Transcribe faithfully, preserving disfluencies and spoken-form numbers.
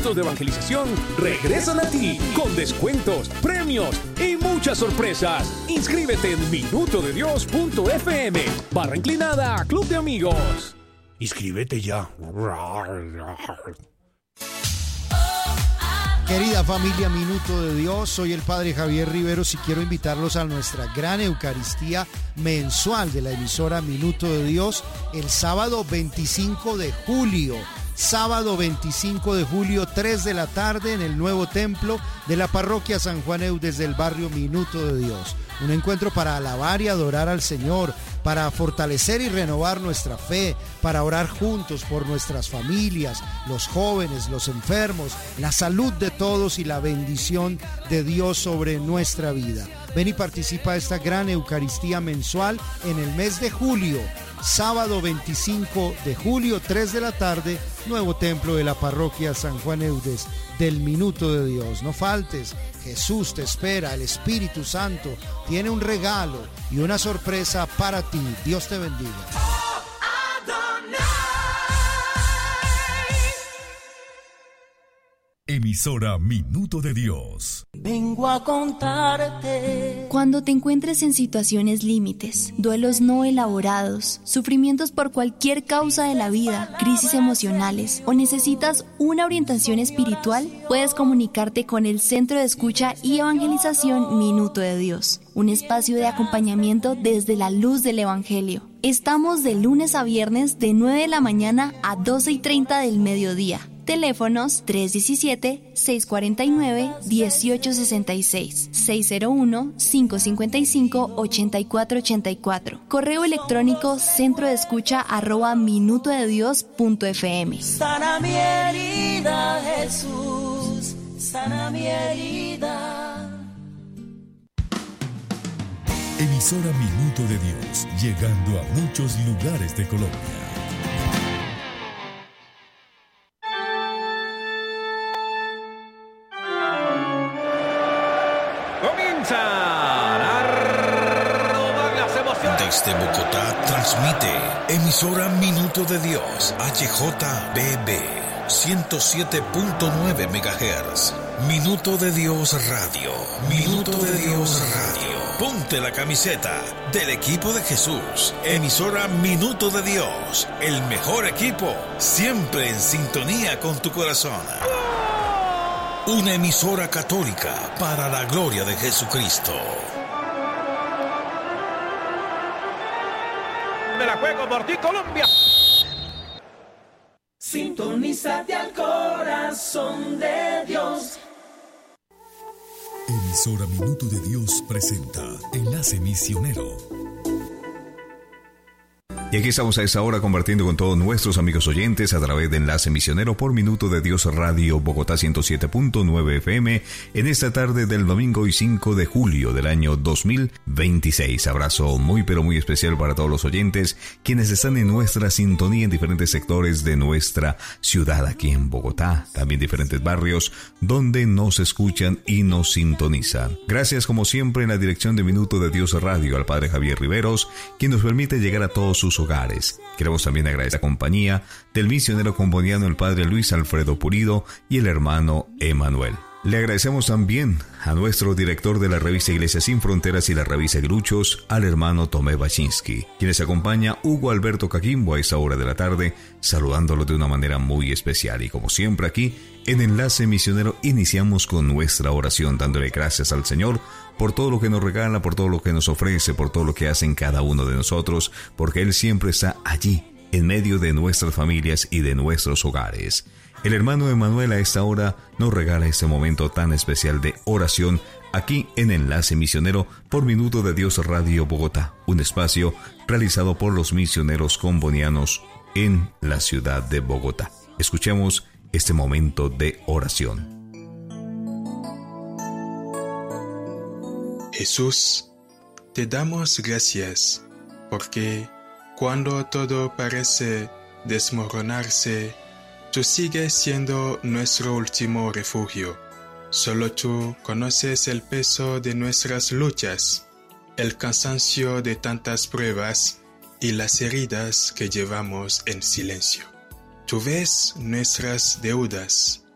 cursos de evangelización regresan a ti con descuentos, premios y muchas sorpresas. Inscríbete en minuto de dios punto f m barra inclinada Club de Amigos. Inscríbete ya. Querida familia Minuto de Dios, soy el Padre Javier Riveros y quiero invitarlos a nuestra gran Eucaristía mensual de la emisora Minuto de Dios el sábado veinticinco de julio. Sábado veinticinco de julio, tres de la tarde en el nuevo templo de la parroquia San Juan Eudes del barrio Minuto de Dios. Un encuentro para alabar y adorar al Señor, para fortalecer y renovar nuestra fe, para orar juntos por nuestras familias, los jóvenes, los enfermos, la salud de todos y la bendición de Dios sobre nuestra vida. Ven y participa de esta gran Eucaristía mensual en el mes de julio. Sábado veinticinco de julio, tres de la tarde, nuevo templo de la parroquia San Juan Eudes del Minuto de Dios. No faltes, Jesús te espera, el Espíritu Santo tiene un regalo y una sorpresa para ti. Dios te bendiga. Emisora Minuto de Dios. Vengo a contarte. Cuando te encuentres en situaciones límites, duelos no elaborados, sufrimientos por cualquier causa de la vida, crisis emocionales o necesitas una orientación espiritual, puedes comunicarte con el Centro de Escucha y Evangelización Minuto de Dios, un espacio de acompañamiento desde la luz del Evangelio. Estamos de lunes a viernes de nueve de la mañana a doce y treinta del mediodía. Teléfonos tres uno siete, seis cuatro nueve, uno ocho seis seis, seis cero uno, cinco cinco cinco, ocho cuatro ocho cuatro. Correo electrónico centro de escucha arroba minuto de dios punto f m. Sana mi herida, Jesús, sana mi herida. Emisora Minuto de Dios, llegando a muchos lugares de Colombia. Desde Bogotá transmite emisora Minuto de Dios H J B B ciento siete punto nueve megahertz. Minuto de Dios Radio. Minuto de Dios Radio. Ponte la camiseta del equipo de Jesús. Emisora Minuto de Dios. El mejor equipo, siempre en sintonía con tu corazón. Una emisora católica para la gloria de Jesucristo. Me la juego por ti, Colombia. Sintonízate al corazón de Dios. Emisora Minuto de Dios presenta Enlace Misionero. Y aquí estamos a esta hora compartiendo con todos nuestros amigos oyentes a través de Enlace Misionero por Minuto de Dios Radio Bogotá ciento siete punto nueve F M en esta tarde del domingo y cinco de julio del año dos mil veintiséis. Abrazo muy pero muy especial para todos los oyentes quienes están en nuestra sintonía en diferentes sectores de nuestra ciudad aquí en Bogotá, también diferentes barrios donde nos escuchan y nos sintonizan. Gracias como siempre en la dirección de Minuto de Dios Radio al Padre Javier Riveros, quien nos permite llegar a todos sus hogares. Queremos también agradecer la compañía del misionero comboniano el Padre Luis Alfredo Pulido y el hermano Emanuel. Le agradecemos también a nuestro director de la revista Iglesia Sin Fronteras y la revista Gruchos, al hermano Tomé Baczynski, quienes acompaña Hugo Alberto Caquimbo a esta hora de la tarde, saludándolo de una manera muy especial. Y como siempre aquí, en Enlace Misionero, iniciamos con nuestra oración, dándole gracias al Señor por todo lo que nos regala, por todo lo que nos ofrece, por todo lo que hace en cada uno de nosotros, porque Él siempre está allí, en medio de nuestras familias y de nuestros hogares. El hermano Emanuel a esta hora nos regala este momento tan especial de oración aquí en Enlace Misionero por Minuto de Dios Radio Bogotá, un espacio realizado por los misioneros combonianos en la ciudad de Bogotá. Escuchemos este momento de oración. Jesús, te damos gracias porque cuando todo parece desmoronarse, tú sigues siendo nuestro último refugio. Solo tú conoces el peso de nuestras luchas, el cansancio de tantas pruebas y las heridas que llevamos en silencio. Tú ves nuestras deudas,